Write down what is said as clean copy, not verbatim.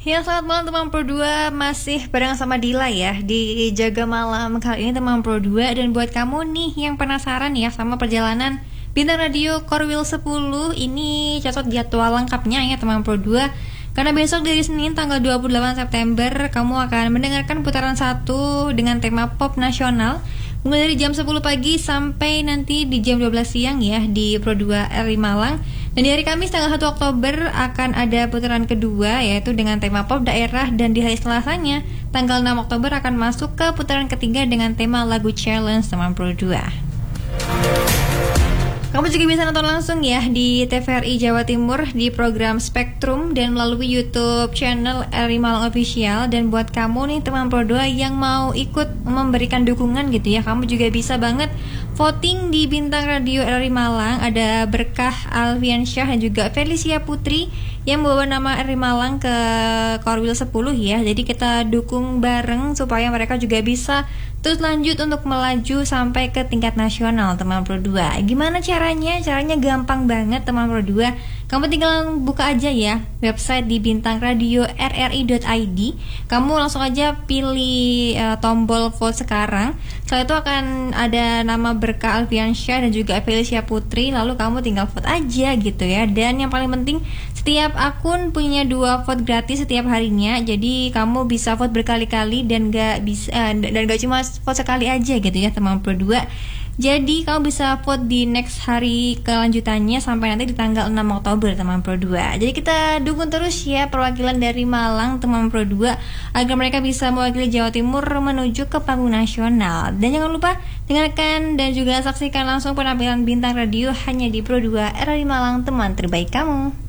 Ya, selamat malam teman Pro 2. Masih bareng sama Dila ya di Jaga Malam kali ini teman Pro 2. Dan buat kamu nih yang penasaran ya sama perjalanan Bintang Radio Korwil 10, ini catat jadwal lengkapnya ya teman Pro 2. Karena besok dari Senin tanggal 28 September kamu akan mendengarkan putaran 1 dengan tema pop nasional mulai dari jam 10 pagi sampai nanti di jam 12 siang ya di Pro 2 RRI Malang. Dan di hari Kamis tanggal 1 Oktober akan ada putaran kedua yaitu dengan tema pop daerah, dan di hari Selasanya tanggal 6 Oktober akan masuk ke putaran ketiga dengan tema lagu challenge teman Pro 2. Kamu juga bisa nonton langsung ya di TVRI Jawa Timur di program Spektrum dan melalui YouTube channel RRI Malang Official. Dan buat kamu nih teman Pro 2 yang mau ikut memberikan dukungan gitu ya, kamu juga bisa banget voting di Bintang Radio RRI Malang. Ada Berkah Alfiansyah dan juga Felicia Putri yang membawa nama RRI Malang ke Korwil 10 ya. Jadi kita dukung bareng supaya mereka juga bisa terus lanjut untuk melaju sampai ke tingkat nasional teman Pro 2. Gimana caranya? Caranya gampang banget teman Pro 2. Kamu tinggal buka aja ya website di bintangradioRRI.id. Kamu langsung aja pilih tombol vote sekarang. Setelah itu akan ada nama Berkah Alfiansyah dan juga Felicia Putri. Lalu kamu tinggal vote aja gitu ya. Dan yang paling penting, setiap akun punya 2 vote gratis setiap harinya. Jadi kamu bisa vote berkali-kali dan gak cuma vote sekali aja gitu ya teman Pro 2. Jadi kamu bisa vote di next hari kelanjutannya sampai nanti di tanggal 6 Oktober teman Pro 2. Jadi kita dukung terus ya perwakilan dari Malang teman Pro 2 agar mereka bisa mewakili Jawa Timur menuju ke panggung nasional. Dan jangan lupa dengarkan dan juga saksikan langsung penampilan Bintang Radio hanya di Pro 2 RRI Malang, teman terbaik kamu.